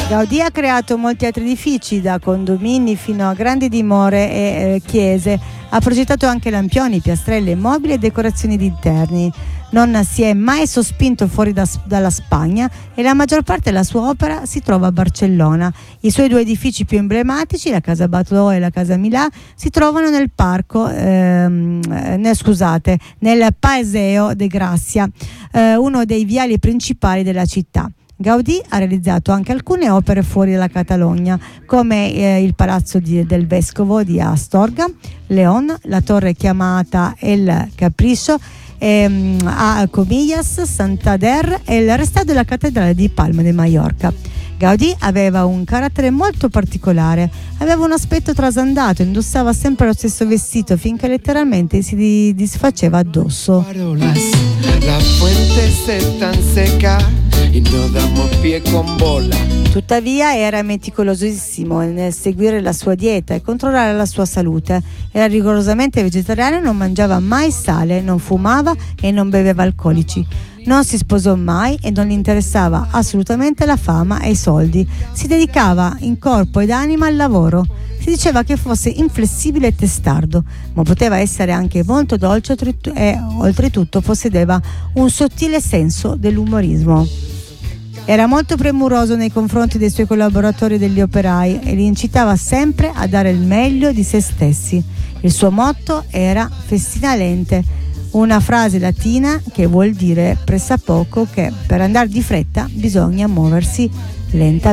Gaudì ha creato molti altri edifici, da condomini fino a grandi dimore e chiese. Ha progettato anche lampioni, piastrelle, mobili e decorazioni di interni. Non si è mai sospinto fuori dalla Spagna e la maggior parte della sua opera si trova a Barcellona. I suoi due edifici più emblematici, la Casa Batlló e la Casa Milà, si trovano nel parco, nel Paseo de Gracia, uno dei viali principali della città. Gaudì ha realizzato anche alcune opere fuori dalla Catalogna, come il palazzo del vescovo di Astorga, León, la torre chiamata El Capricho, a Comillas, Santander e il restauro della cattedrale di Palma de Mallorca. Gaudì aveva un carattere molto particolare, aveva un aspetto trasandato, indossava sempre lo stesso vestito finché letteralmente si disfaceva addosso. Tuttavia era meticolosissimo nel seguire la sua dieta e controllare la sua salute. Era rigorosamente vegetariano e non mangiava mai sale, non fumava e non beveva alcolici. Non si sposò mai e non gli interessava assolutamente la fama e i soldi. Si dedicava in corpo ed anima al lavoro. Si diceva che fosse inflessibile e testardo, ma poteva essere anche molto dolce e oltretutto possedeva un sottile senso dell'umorismo. Era molto premuroso nei confronti dei suoi collaboratori e degli operai e li incitava sempre a dare il meglio di se stessi. Il suo motto era Festina lente, una frase latina che vuol dire pressappoco che per andare di fretta bisogna muoversi lentamente.